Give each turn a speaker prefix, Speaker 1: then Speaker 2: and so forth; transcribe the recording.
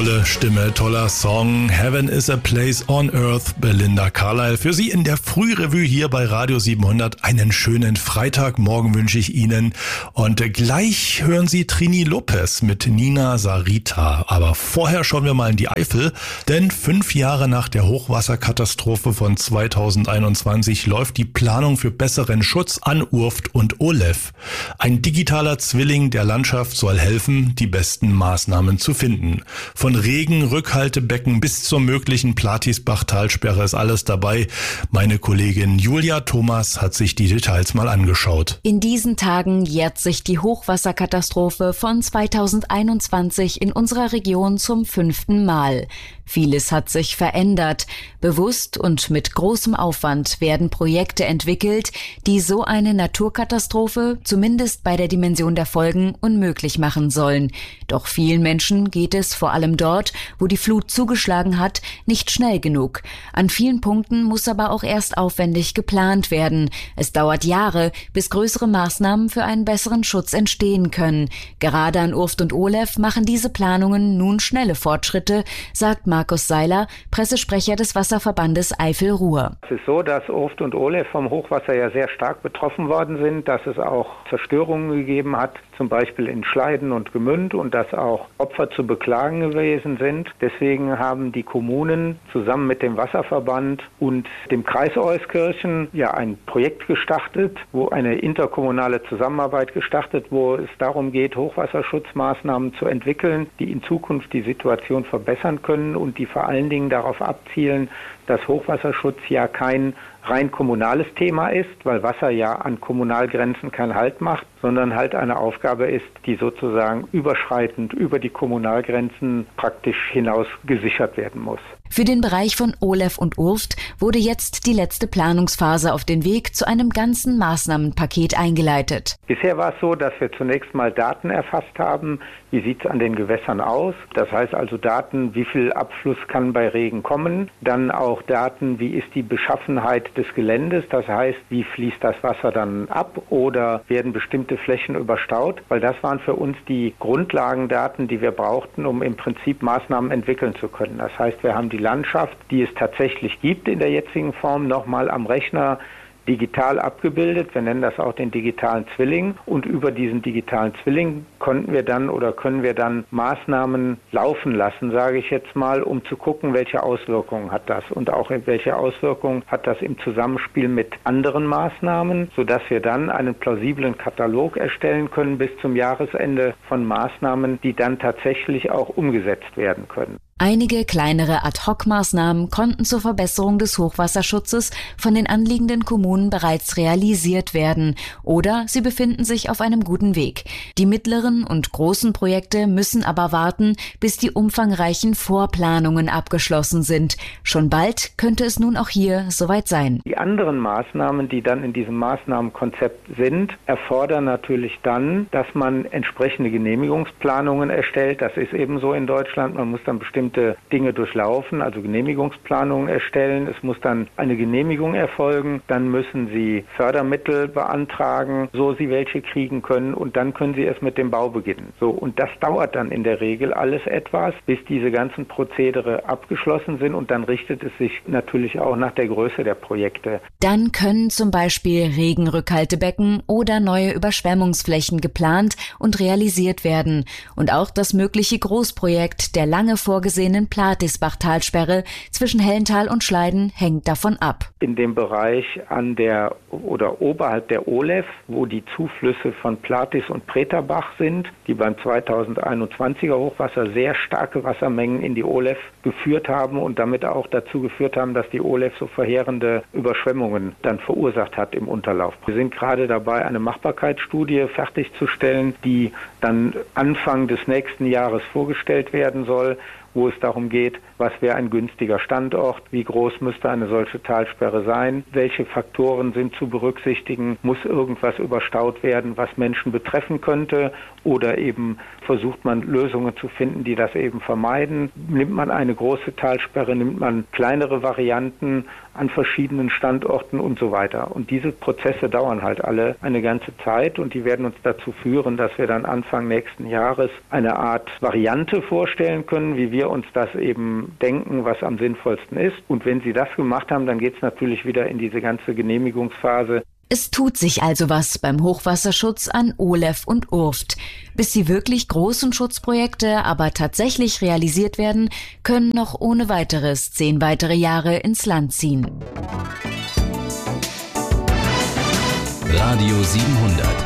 Speaker 1: Tolle Stimme, toller Song. Heaven is a Place on Earth, Belinda Carlisle. Für Sie in der Frührevue hier bei Radio 700 einen schönen Freitagmorgen wünsche ich Ihnen. Und gleich hören Sie Trini Lopez mit Nina Sarita. Aber vorher schauen wir mal in die Eifel, denn 5 Jahre nach der Hochwasserkatastrophe von 2021 läuft die Planung für besseren Schutz an Urft und Olef. Ein digitaler Zwilling der Landschaft soll helfen, die besten Maßnahmen zu finden. Von Regen, Rückhaltebecken bis zur möglichen Platisbach-Talsperre ist alles dabei. Meine Kollegin Julia Thomas hat sich die Details mal angeschaut.
Speaker 2: In diesen Tagen jährt sich die Hochwasserkatastrophe von 2021 in unserer Region zum 5. Mal. Vieles hat sich verändert. Bewusst und mit großem Aufwand werden Projekte entwickelt, die so eine Naturkatastrophe, zumindest bei der Dimension der Folgen, unmöglich machen sollen. Doch vielen Menschen geht es vor allem dort, wo die Flut zugeschlagen hat, nicht schnell genug. An vielen Punkten muss aber auch erst aufwendig geplant werden. Es dauert Jahre, bis größere Maßnahmen für einen besseren Schutz entstehen können. Gerade an Urft und Olef machen diese Planungen nun schnelle Fortschritte, sagt Markus Seiler, Pressesprecher des Wasserverbandes Eifel-Ruhr.
Speaker 3: Es ist so, dass Urft und Olef vom Hochwasser ja sehr stark betroffen worden sind, dass es auch Zerstörungen gegeben hat, zum Beispiel in Schleiden und Gmünd, und dass auch Opfer zu beklagen gewesen sind. Deswegen haben die Kommunen zusammen mit dem Wasserverband und dem Kreis Euskirchen ein Projekt gestartet, wo eine interkommunale Zusammenarbeit gestartet, wo es darum geht, Hochwasserschutzmaßnahmen zu entwickeln, die in Zukunft die Situation verbessern können und die vor allen Dingen darauf abzielen, dass Hochwasserschutz ja kein rein kommunales Thema ist, weil Wasser ja an Kommunalgrenzen keinen Halt macht, sondern halt eine Aufgabe ist, die sozusagen überschreitend über die Kommunalgrenzen praktisch hinaus gesichert werden muss.
Speaker 2: Für den Bereich von Olef und Urft wurde jetzt die letzte Planungsphase auf den Weg zu einem ganzen Maßnahmenpaket eingeleitet.
Speaker 3: Bisher war es so, dass wir zunächst mal Daten erfasst haben. Wie sieht es an den Gewässern aus? Das heißt also Daten, wie viel Abfluss kann bei Regen kommen. Dann auch Daten, wie ist die Beschaffenheit des Geländes? Das heißt, wie fließt das Wasser dann ab oder werden bestimmte Flächen überstaut? Weil das waren für uns die Grundlagendaten, die wir brauchten, um im Prinzip Maßnahmen entwickeln zu können. Das heißt, wir haben die Landschaft, die es tatsächlich gibt in der jetzigen Form, nochmal am Rechner digital abgebildet. Wir nennen das auch den digitalen Zwilling. Und über diesen digitalen Zwilling können wir dann Maßnahmen laufen lassen, sage ich jetzt mal, um zu gucken, welche Auswirkungen hat das und auch welche Auswirkungen hat das im Zusammenspiel mit anderen Maßnahmen, sodass wir dann einen plausiblen Katalog erstellen können bis zum Jahresende von Maßnahmen, die dann tatsächlich auch umgesetzt werden können.
Speaker 2: Einige kleinere Ad-hoc-Maßnahmen konnten zur Verbesserung des Hochwasserschutzes von den anliegenden Kommunen bereits realisiert werden oder sie befinden sich auf einem guten Weg. Die mittleren und großen Projekte müssen aber warten, bis die umfangreichen Vorplanungen abgeschlossen sind. Schon bald könnte es nun auch hier soweit sein.
Speaker 3: Die anderen Maßnahmen, die dann in diesem Maßnahmenkonzept sind, erfordern natürlich dann, dass man entsprechende Genehmigungsplanungen erstellt. Das ist eben so in Deutschland. Man muss dann bestimmte Dinge durchlaufen, also Genehmigungsplanungen erstellen. Es muss dann eine Genehmigung erfolgen. Dann müssen Sie Fördermittel beantragen, so Sie welche kriegen können. Und dann können Sie erst mit dem Bau beginnen. So, und das dauert dann in der Regel alles etwas, bis diese ganzen Prozedere abgeschlossen sind. Und dann richtet es sich natürlich auch nach der Größe der Projekte.
Speaker 2: Dann können zum Beispiel Regenrückhaltebecken oder neue Überschwemmungsflächen geplant und realisiert werden. Und auch das mögliche Großprojekt der lange vorgesehenen Platisbach-Talsperre zwischen Hellental und Schleiden hängt davon ab.
Speaker 3: In dem Bereich an der oder oberhalb der Olef, wo die Zuflüsse von Platis und Preterbach sind, die beim 2021er Hochwasser sehr starke Wassermengen in die Olef geführt haben und damit auch dazu geführt haben, dass die Olef so verheerende Überschwemmungen dann verursacht hat im Unterlauf. Wir sind gerade dabei, eine Machbarkeitsstudie fertigzustellen, die dann Anfang des nächsten Jahres vorgestellt werden soll, wo es darum geht, was wäre ein günstiger Standort, wie groß müsste eine solche Talsperre sein, welche Faktoren sind zu berücksichtigen, muss irgendwas überstaut werden, was Menschen betreffen könnte, oder eben versucht man Lösungen zu finden, die das eben vermeiden. Nimmt man eine große Talsperre, nimmt man kleinere Varianten, an verschiedenen Standorten und so weiter. Und diese Prozesse dauern halt alle eine ganze Zeit und die werden uns dazu führen, dass wir dann Anfang nächsten Jahres eine Art Variante vorstellen können, wie wir uns das eben denken, was am sinnvollsten ist. Und wenn Sie das gemacht haben, dann geht es natürlich wieder in diese ganze Genehmigungsphase.
Speaker 2: Es tut sich also was beim Hochwasserschutz an Ohlev und Urft. Bis die wirklich großen Schutzprojekte aber tatsächlich realisiert werden, können noch ohne weiteres 10 weitere Jahre ins Land ziehen.
Speaker 4: Radio 700